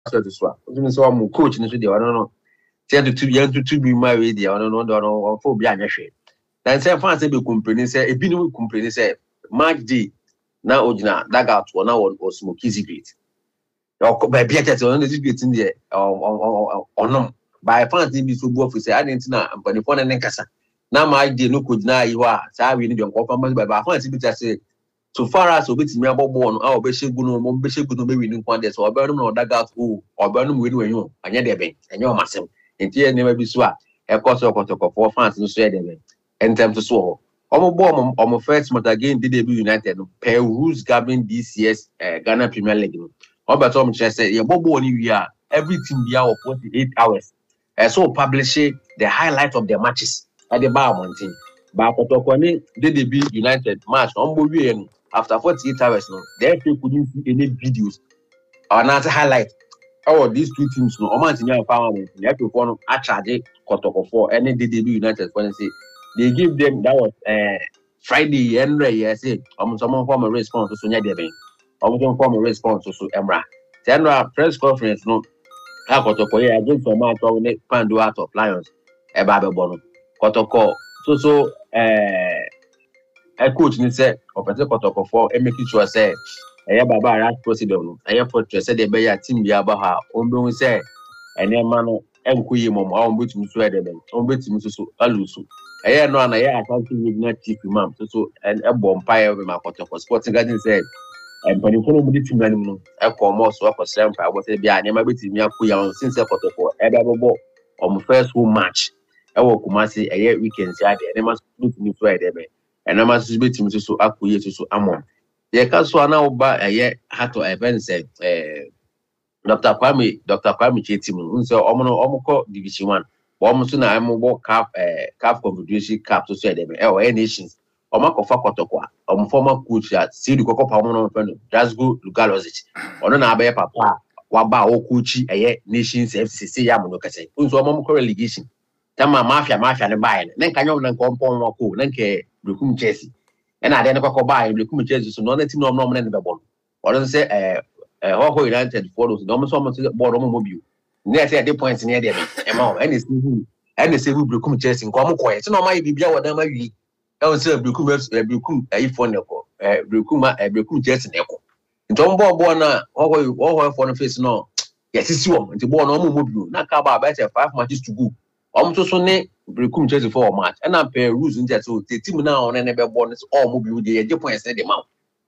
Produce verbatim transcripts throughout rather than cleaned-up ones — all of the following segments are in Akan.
so to so we so am coach ni so de ono no say to yan to to be my way de ono no no for bi anyehwe then say fan say be complain say ebi no complain say match day na ogina daga to na won smoke cigarette o ba bi ete on the cigarette in there onom by fans bi so bu office I didn't na ampani for na nkasa na match day no kogina yi ho a say we ni de nko fama ba fans bi say so far as obetimi abobo no a obehegu no mo behegu no be win nkwan de so oberum na daga to oberum we ni wenyu anya de ben anya o masem enti e nema bi so a e koso kotoko for fans no so e de ben entem to so omo bo omo first month again did they be United no per rules governing this year's uh, Ghana Premier League no obeto mo say ye bobo ni wi a everything be out forty-eight hours uh, so publish the highlight of the matches at the bar mountain ba kotoko ni did they be United match omo wi no after forty-eight hours no they couldn't see any videos or not highlight oh these two teams no omo antini am power no they to for no a charge kotoko for any did they be United for say they give them that was uh, Friday and yes say um someone form a response to Sonia Deben um some form a response to Emra then press conference no ha kotoko here against some match on the Pandu out of Lions e ba be bono kotoko so so eh a coach ni say opete kotoko for e make sure say eh baba right procedure no eh for say dey be ya team bi aba ha on be say ene ma no enkoyi mom a on betumi so e dey ben on betumi so so alusu eh no na yeah accounting with not chief imam so so and e bomb pie we ma kotoko Sporting Garden said and when you follow me team no e ko mo so ko sem pa bo say bia ne ma betumi akoya on since e kotoko e da bobo on first home match e wo Kumasi eh weekend say ade ne ma betumi so e dey ben and I must be to so akuye to so amon. Ye ka so na oba eye hato event say eh Doctor Kwame Doctor Kwame Chetimu nso omo no omo ko division one. Omo so na am bo cap eh cap confederation cap so so dem e o nations. Omo ko fa kotoko omo former coach at Sidi Koko pa omo no feno Glasgow Lugalozic. Ono na abaye papa wa ba o coach eye nations F C C ya mo no kase. Nso omo ko relegation. Tama mafia mafia ne bae ne nka nyom na nkompon wako na nke Brekum Chelsea and I then go buy Brekum Chelsea so no team no no na be bon or say eh eh Ho United follows no so much board on mobile near say the points near there e ma any see who any say who Brekum Chelsea nko ko e no ma bibia wodan ma wi e say Brekum Brekum eh for ne ko eh Brekum eh Brekum Chelsea ne ko nto mbo bo na Ho Ho for no face no yes see won nti bo no mobile na ka ba ba say five matches to go um so so ne Brekum Chelsea for match and am pair rules in that so the team now on any bonus all mobile the eight points the amount.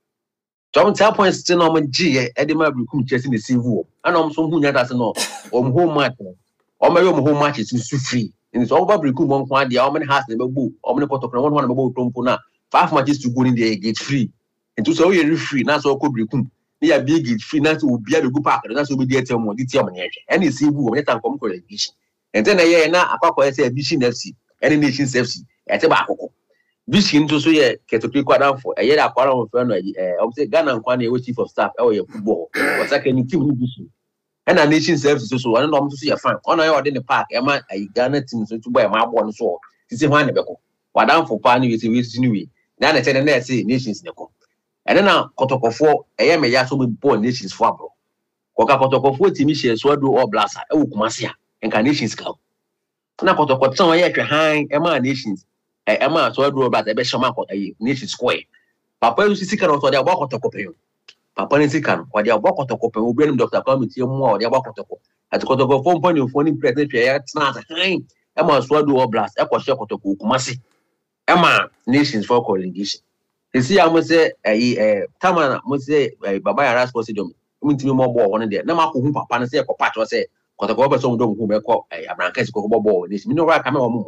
Some ten points still no man G e dey ma Brekum Chelsea the save wo and am so hu nyata se no um home match o ma yo home match is so free in so over Brekum won kwa dia how many has the bo how many pot of one one bo tompo na five matches to go in the gate free into so you free na so ko Brekum ya big gate free na so obi a be go park na so be dey tell mo di tell mo ne and save wo o nyata nkom ko relegation. And then I na akwa say Vision F C, any Nations F C, ete ba akoko. Vision to so ye ketokri kwadan for e ye da kwara mo fe no eh o say Ghana nkwa na e chief of staff e wo ye football. O say can team ni Vision. And a Nations F C so so one no so ye fan. Ono ye ode ne park e ma Ghana team so to boy ma abo no so. Ti say hwan ne beko. Wadan for pa ni we say we see ni we. Na na say na say Nations ne ko. And then na kotokofo e ye me ya so be born Nations for abro. Koka kotokofo timi she so do all blast e wo Kumasi a Nations Club. Na kotoko tsan wa ye hwe han e ma Nations e e ma so do ba e be shama ko e Nations Square. Papa you see kan so dey abo kotoko pe. Papa ni sikan wa dey abo kotoko pe obi nim Doctor Kwame tie mu a dey abo kotoko. Ati kotoko fo mpo ni fo ni president hwe ya tsan han e ma so do blast e ko hwe kotoko Kumasi. E ma Nations for collegation. You see am say eh eh tamana mo say baba ya Raspo Stadium. Mo ntimi mo bo won dey na ma ko hu papa no say e ko patch o say kotoko be so ndo hu be ko Abrankes ko bo bo this me no ra kame omo.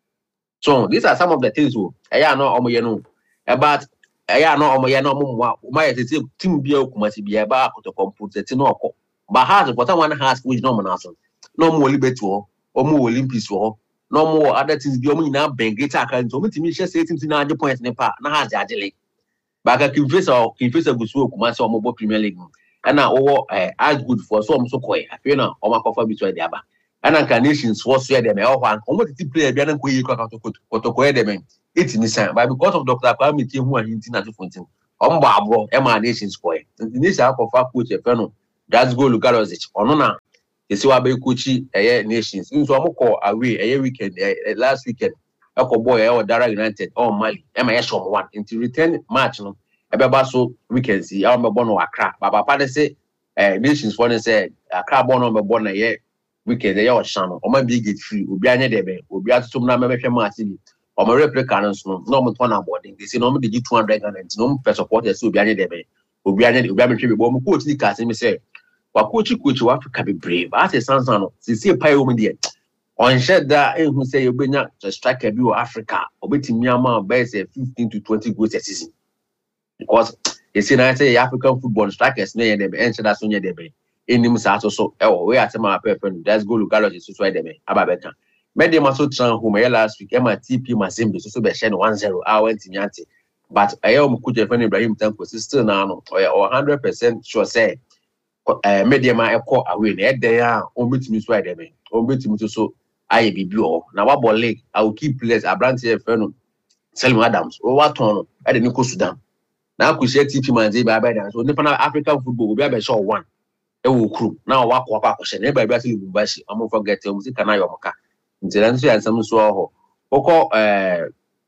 So these are some of the things wo e ya no omo ye no about e ya no omo ye no omo mo ma ye tete team bia Kumasi bia ba kotoko put tete no ko ba has but one has which no man aso no mo liberty wo omo Olympics wo no mo other things bia omo nyina ben greater account omo timi share say teams na age points ne pa na has age league ba ka Kimfesa Kimfesa gusu Kumasi omo bo Premier League and now oh as good for some so koi afia na o makofa bi so dey aba and an Nations for so dey me o hwan o mo titi player bia na ko yi kwa kotoko e dey me etimi san but because of Doctor Kwame tie hu ahinti na to fontin o mbo abro e ma Nations koi the Nations akofa coach e fe no That's go Lugarozic. Ono na you see what be coachy eh nations. So I'm call away eh weekend eh, last weekend. Eko boy eh Dara United or Mali. Am I sure one into return match no. Ebeba so weekend see I am born no Accra. But papa dey say eh nations for say Accra born no born na ye weekend eh o shan no. O ma be get free. Obi anya dey be. Obi atotom na me hwe match ni. O ma replica no no. No mo turn boarding. They say no me dey two hundred and no me first supporters so obi anya dey be. Obi anya obi anya hwe be. Bo mo coach ni ka say me say wa coach coach wa Africa be brave. As a sansan no. Se se pai o me dey. On shed that who say you bring to strike a view of Africa, or betting Myanmar by say fifteen to twenty goals a season. Because you see, I say African football strikers near them, and that's on your debate. In them, so, oh, we are some of our friends. Let's go to Gallows to swear them. Ababeka. Made them also try whom I last week, M I T P Mazimbi, so be shen one zero. I went in Yanti. But I am could have Ibrahim Tanko, sister now, or one hundred percent sure say, uh, medium I call away. They are on bit me swear them, on bit me so. I be bio. Now what ball leg? I will keep players. I brand here friend Selim Adams. Or what on? I didn't go Sudan. Now could share T P Manzi by by so the African football will be a show one. It will crew. Now walk walk walk. Never be actually Bubashi. I'm gonna forget your music and I yomoka. Incidentally and some so Oko uh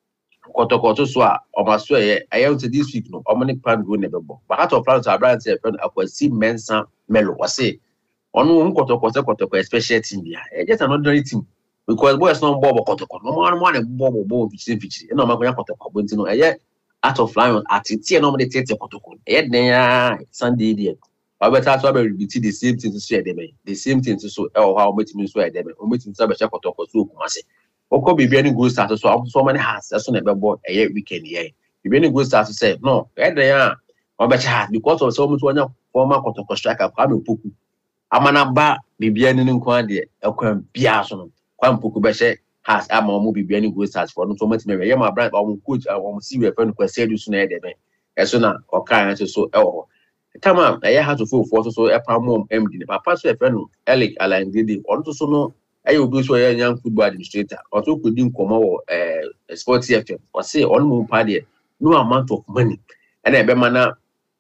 Koto Koto Swa or my swear I am to this week no Omnic Pan go never bo. But out of plans I brand here friend I could see Mensa Melo was say on one Koto Koto Koto especially team here. Just another team. Because boys no bobo kotoko no man man bobo bobo fichi fichi e no ma konya kotoko bonti no eye out of line at tie no me tete kotoko e den ya Sunday there o better to be repeat the same thing to share them the same thing to so e o how metimi so e dem o metimi so be share kotoko so kumase okọ bibia ni go start so am so many has so na be bo eye weekend here bibia ni go start say no e den ya o be chat because of so much onya former kotoko striker kwa me poku amana ba bibia ni nko ade e kwa bia so no Pampuku Beshe has a more movie be any good stars for no so much. Maybe my brand or coach, I want to see your friend question you soon. As soon as or kind so oh, come on, I have to full for so a palm empty. Papa, so a friend, Alec Alain did it. Also, so no, I will be so a young football administrator, or so could you come over a sports F M or say on moon party, no amount of money. And I be mana,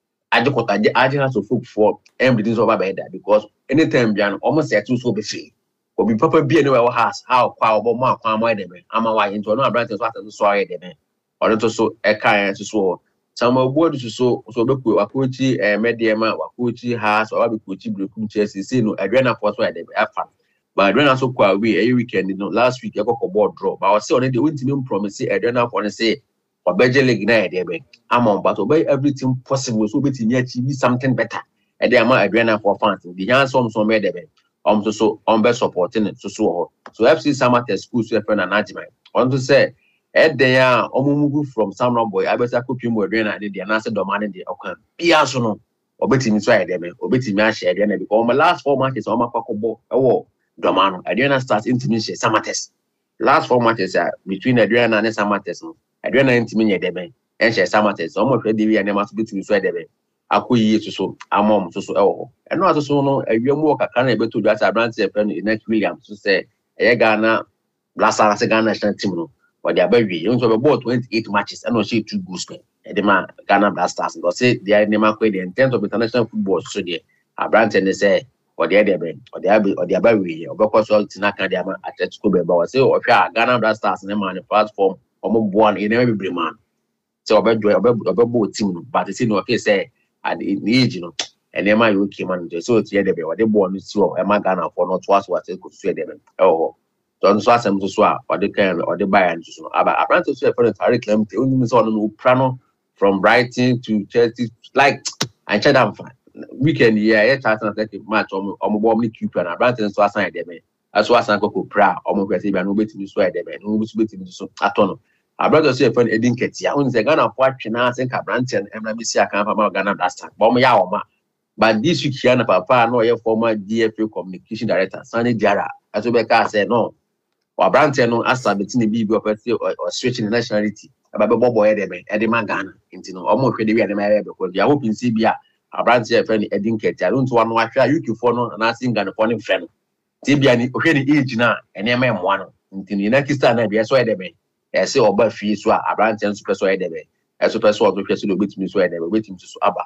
I just got I just have to full for empty over by that because anytime Jan almost at two so be free. Obi papa bi anywhere house how kwa obo mo akwa mo de be ama wa into no abrantes what so aye de be or to so e kan so some obo so so so be ku akochi eh mediema akochi house or be kochi brekum chesi say no adrena for so aye de be afa but adrena so kwa we every weekend no last week e go board draw but I say on the won't promise say adrena for say obeje league na de be ama but obey everything possible so betimi achieve something better e dey ama adrena for fans the yan some some be de be um so so on be supporting it so so so F C Samate school so friend and Najima on to say e dey a omumu from Samron boy abeta kopim we na dey na say domane dey okan bia so no obetimi so aye dey me obetimi a share dey na because my last four matches o makwakobo e wo domano Adriana start intimi share Samates last four matches are between Adriana and Samates no Adriana intimi nye dey me en share Samates o mo hwe dey wi na ma so betimi so aye dey me akoyi so so amom so so e wo e no aso no awiem wo kaka na e beto dwa Abrante e pen Inek Williams so say e Ghana Blaster se Ghana national team no what they abawi you so be ball twenty-eight matches and no say two goals pe e dey ma Ghana Blasters go say they are never quite the intent of international football so there Abrante ne say what they dey be or they abi or they abawi o be ko so tina kan dey ma Atletico be ba say o hwa Ghana Blasters ne ma ne platform o mo boan e never be man so obe do obe obe bo team no but say no okay say at the age, you know, and then my U K man, so it's the other way, they born with you, and my Ghana for not was what they could say them. Oh, don't swat them to swap, or they can, or they buy and so on. But I plan to say for the Tariq Lem, the only son Prano from Brighton to Chelsea, like, I said, I'm fine. Weekend, yeah, I had a match on my bomb, Cupid, and I ran to swat them. That's why I go proud, almost as if I know better to swear them, and who was beating so at all. I brother say friend Edin Ketia when say Ghana watch na say Cabranten and na me see aka papa Ghana Blaster bom ya o ma but this week here na papa no your former D F A communication director Sani Diara Atobeka say no Cabranten no asa betini bi bi opeti or switching nationality aba be boy e be e de ma Ghana nti no omo hwe de wi na ma be because dia hoping see bia Cabranten friend Edin Ketia don't want no ahwa U K for no na sing Ghana for no friend ti bia ni hwe ni age na ene ma mo ano nti ni na kista na bia so e de be I say oba fee so Abrante and super so edebe. I super so to hwese do betimi so edebe betimi so aba.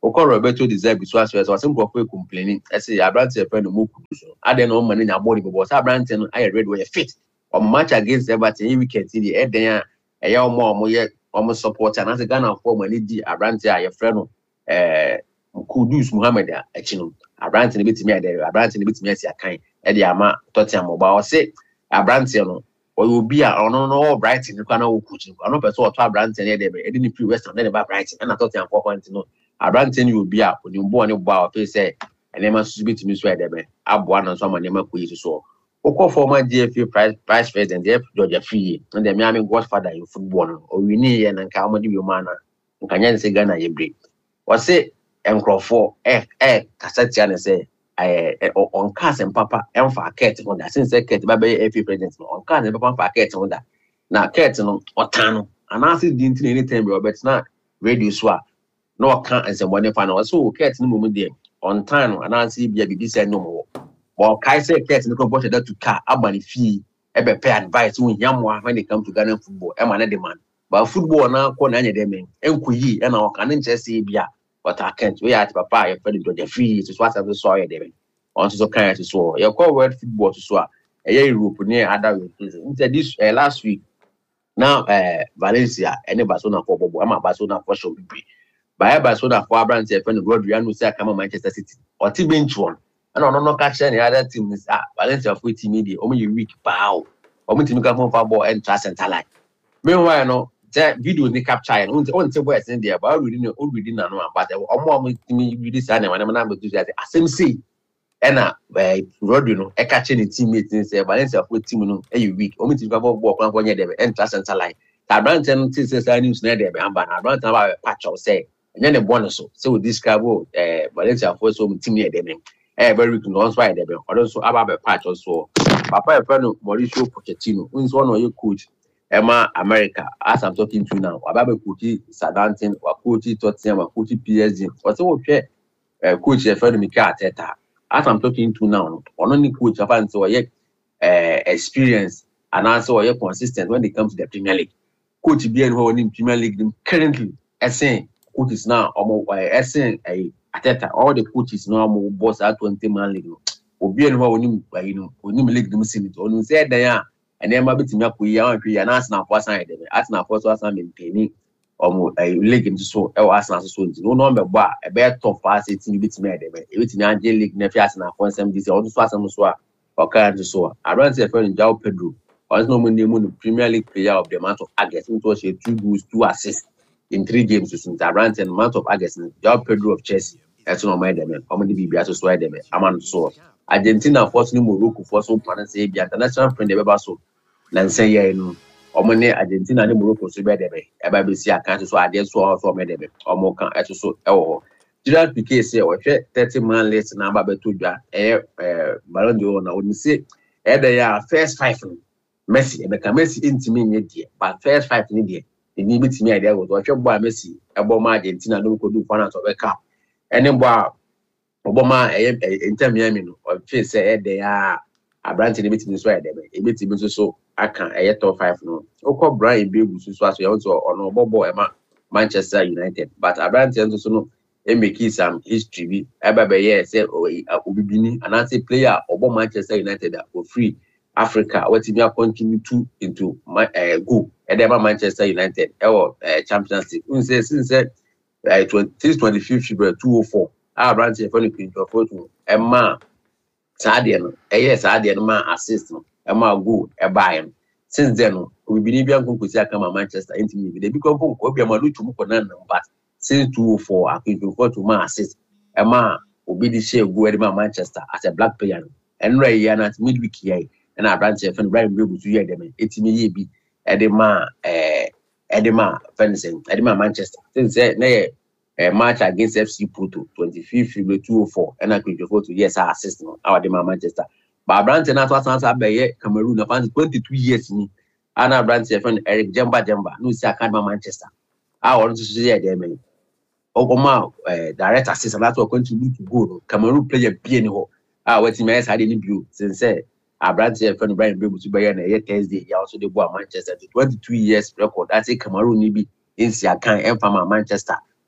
Oko Roberto deserve so as well. So simple for complaining. I say Abrante a friend of Moku. I don't know money in your body, but Abrante I read where fit. On match against Everton, we can see the head there. A young more yet almost support and as a Ghana for money, Abrante, your friend, eh, Kudus Muhammad, a chino. Abrante bit me there, Abrante bit me as a kind, Eddie Ama, Tottenham mobile. Say Abrante, or will be a on all Brighton, you cannot coach. I know person or two Abrante, and they didn't pre West and then about Brighton, and I thought I'm four points. No, Abrante will be up when you born a bow, say, and they must be to me swear them. I've one on someone never quiz so. Oko former G F A prize prize president, Jeff Georgia Free, and the Miami Godfather in football, or we need and comedy your manner. Can you say Ghana ye break? Or say, and for eh, eh, Cassatian say, I on cars and papa, and for a cat on that since I cat baby F A president on cars and papa for a cat on that. Now, cat on or tano, and I see didn't any time, but it's not radio swap. No account and some one final. So, cat no moment there on time, and I see B said no more. Well, Kaiser Cats and comport that to car, Abani fee, ever pay advice when Yamwa when they come to Ghana football, I'm an demand. But football now, con any demon, and Kuyi, and our canon just say, Bia, but I can't wait at Papa, a friend to the free to swat of the soil, David. On to so kind to swore. Your call word football to swat. A year Europe near other this uh, last week. Now, uh, Valencia, any Barcelona for Bobo, I'm a Barcelona for sure. By Barcelona for Abrante, a friend of Rodriano, say, come on, Manchester City, or T bench one. I don't know catch any other team is ah Valencia for team media only week pow or team come from football and trust and talent. Meanwhile, no that video ni capture and on on table is in there but we didn't we didn't know but omo team we this and when I'm to say asem say and uh Rodrigo e catch any teammate say Valencia for team no e week only team come from football plan for there and trust and talent. Abrante no say say news na there be am ba Abrante na patch say and the bonus so we describe eh Valencia for so team near them. Eh, very good. That's why they be. Also, about the patch also. Papa, a friend of Mauricio Pochettino, who is one of your coach, Emma America. As I'm talking to now, about coach Southampton, or coach Tottenham, or coach P S G. Also, okay, coach a friend of Mikel Arteta. As I'm talking to now, only coach I find so yet experience and also yet consistent when it comes to the Premier League. Coach B N who in Premier League currently, as saying coach is now almost as saying a Ateta, all the coaches know more boss at twenty man league. Obi and who you know, when you league them see it, on said they are, and then maybe to me, we are and ask now for sign them, ask now for us and maintaining or a league into so, or ask us so. No number bar, a bear top pass, it's in bits made, it's in Angel League, Nefias and our some this, or just some swap, or can't so. I run a friend in Jao Pedro, or no money Premier League player of the month of August, which was a two goals, two assists in three games to Saint Abrante and month of August, Jao Pedro of Chelsea. That's no my them. How many B B S so them? I'm so Argentina forcing Morocco for some plan say be international friend ever so. Then say yeah no. How many Argentina and Morocco so be them? Eba be see account so I just so so me them. Or more can eto so oh. Gerard Piqué say we thirty man list na ba beto dwa eh eh Ballon d'Or na we say eh there ya first five Messi e be ka Messi intimi nye die but first five ni die. E ni bitimi ade go to hwe boy Messi e bo ma Argentina no ko do finance of a cup. Any boy, Obama, a Miami, or face say they are a branch in a bit in Israel, a bit in so I can a top five no. Oko Brian Bill, so also on Bobo Emma Manchester United, but a branch and so no, and make some history. Eba ye say, oh, a Ubini, and I say player Obo Manchester United for free Africa, what you continue to into my go, and ever Manchester United, our Champions League. Since Uh, since twenty-fifth February two oh four, our branch is funny pinch of photo. A man, Sadian, a yes, Sadian man assist, a man go, a buy him. Since then, we believe young people say, come to Manchester into me. They become Copia Malu to Mukonan, but since two oh four, I can go to my assist. A man will be the share go at Manchester as a black player. And Ray and at midweek here, and our branch of Brian Bill to hear them. It's me, be Edema, eh. Edema fencing, Edema Manchester. Since a match against F C Porto, twenty-fifth February two oh four, and I could go to yes, our assistant, our Edema Manchester. But Brandt and I was answered by Cameroon of twenty-two years. Me, and our Brandt friend Eric Jemba Jemba, no Sakama Manchester. I want to say them. Obama, direct assistant, that's what contribute to go. Cameroon player B N O. Ah, what him has had any view since our branch friend Brian Bill to buy on a Thursday. He also did go Manchester to twenty-two years record. That's a Cameroon maybe in Siakan and from Manchester.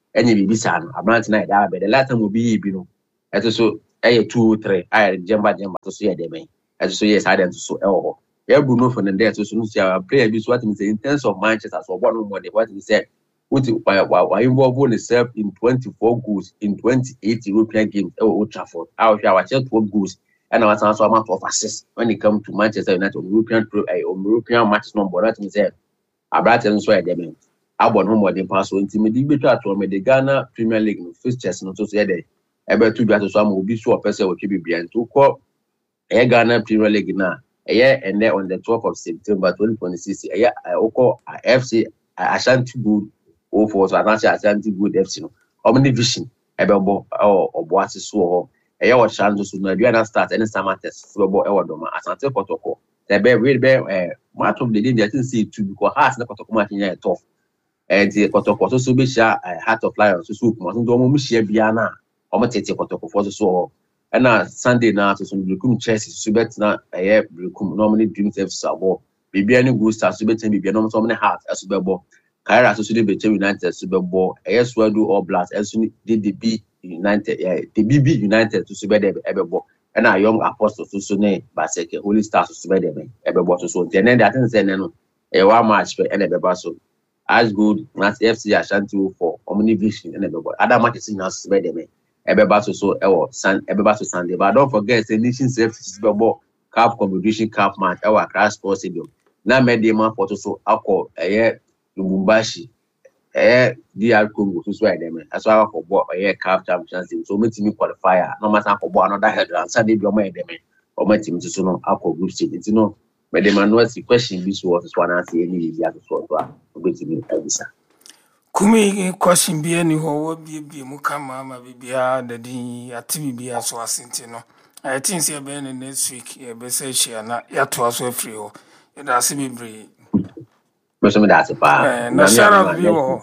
any be bisan abrant na da be the last time will be bi no eto so eh two three I jemba jemba to so ye de men eto so yes I dem so e wo e Bruno Fernandes so no so player bi so what me say in terms of Manchester so what no more what he said what why involve himself in twenty-four goals in twenty-eight European games at Old Trafford. I was our twelve goals and I was also amount of assists when it comes to Manchester United European European matches number that me say Abraham so dem abon ho more than pass so intimidate betwa to me the Ghana Premier League no fixtures no so say dey ebe to dua to so am obi so person we keep bia nto ko e Ghana Premier League na e and on the twelfth of September twenty twenty-six e oko F C Ashanti Good o for so Ashanti Ashanti Good F C no omni vision ebe bo obo ase so ho e wo Shanto so na dua na start any Samates so bo e wo do ma Asante Kotoko the be we be eh match of the day they think say two because heart na Kotoko match nya tough and the Kotoko so be sha Heart of Lions so so kuma so do mo share bia na o mo tete Kotoko for so so and na Sunday na so so Brekum Chelsea so bet na eh Brekum normally Dreams F C abo bibia ni go start so bet bibia no so many heart so be bo Kaira so dey Beche United so be bo eh Swadu All Blacks so D D B United eh the B B United so be dey e be bo and na Young Apostles so so ne Baseke Holy Stars so be dey e be bo so so then then I think say no eh one match and e be ba so as good as F C Ashanti for Omni Vision and e be bo other matches na so be dey Ebeba so so ewo San Ebeba so Sunday but don't forget the Nations F C Super Bowl Cup Competition Cup match ewo Accra Sports Stadium na medema for so akọ eye Lubumbashi eh D R Congo so so e dem aso akọ ball eye Cup Championship so metimi qualifier no matter akọ ball another headline Sunday bi omo e dem o metimi so no akọ group stage nti no medema no ask question bi so so na say any bi aso so a obetimi abisa Kumi question bi ani ho wo bi bi mu kama ma bibia dadi ati bibia so asenti no I think say be next week e be say share na ya to aso free ho e da se bibre mo so me da se pa eh na share bi wo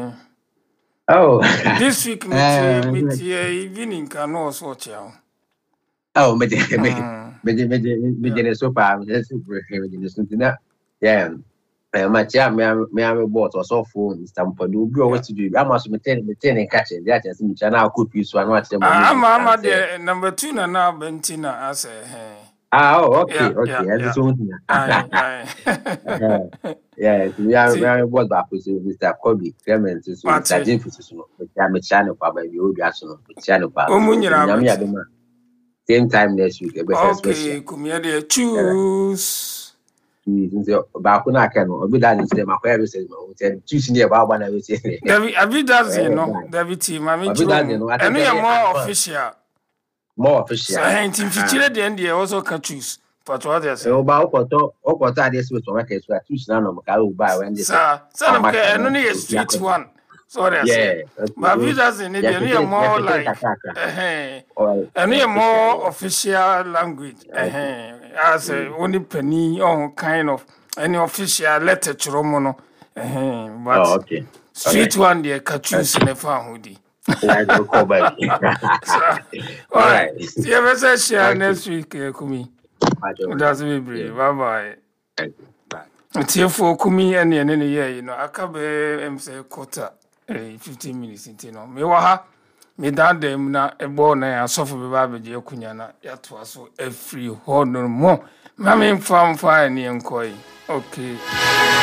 oh this week me me evening can no so chia oh me me me me me me so pa me so me me so tina yeah eh macha me me me bought also phone stamp do bi o what to do am aso me ten me ten catch dey at me chana copy so anu at them am am the number two na na bentina as eh ah oh okay okay and so tina yeah we are we are bought back so Mister Kobe Clement so Mister James so no me chana kwa ba bi o bi aso no chana kwa nyam ya be ma same time next week e be special okay come here choose baako na aka no obi da ni say makoya be say no say choose ni e ba ba na we say David abi that's you know David team I mean enu ya more official more official so hinting fichire the end also can choose but what they say o ba okoto okoto ade so so make so choose na no ka o ba when they say so na ke enu ni street one so they say but abi that's in the enu more like eh enu more official language eh as only penny on kind of any official letter chromo no eh but oh, okay street okay. One there can choose in the family yeah go call back all right see you better share next week Kumi that's me bye bye bye for Kumi and any year you know akabe em say quarter eh fifteen minutes into no me wa ha me dan dem na ebo na asofo be ba be je kunya na ya to aso every ho no mo ma me fam fa ni enkoi okay